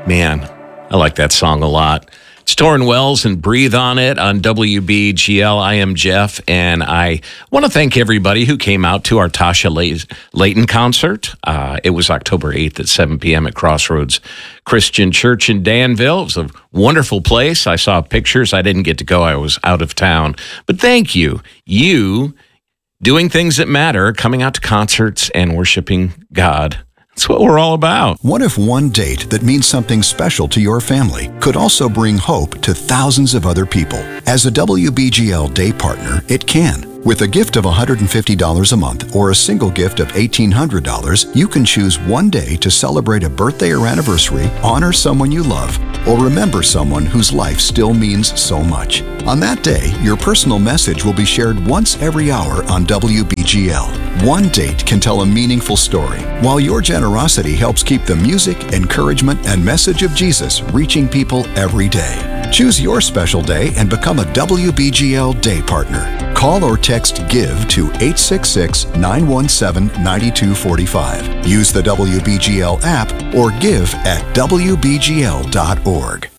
Man, I like that song a lot. It's Torrin Wells and Breathe on It on WBGL. I am Jeff, and I want to thank everybody who came out to our Tasha Layton concert. It was October 8th at 7 p.m. at Crossroads Christian Church in Danville. It was a wonderful place. I saw pictures. I didn't get to go. I was out of town. But thank you. You doing things that matter, coming out to concerts and worshiping God. That's what we're all about. What if one date that means something special to your family could also bring hope to thousands of other people? As a WBGL day partner, it can. With a gift of $150 a month or a single gift of $1,800, you can choose one day to celebrate a birthday or anniversary, honor someone you love, or remember someone whose life still means so much. On that day, your personal message will be shared once every hour on WBGL. One date can tell a meaningful story, while your generosity helps keep the music, encouragement, and message of Jesus reaching people every day. Choose your special day and become a WBGL day partner. Call or text GIVE to 866-917-9245. Use the WBGL app or give at WBGL.org.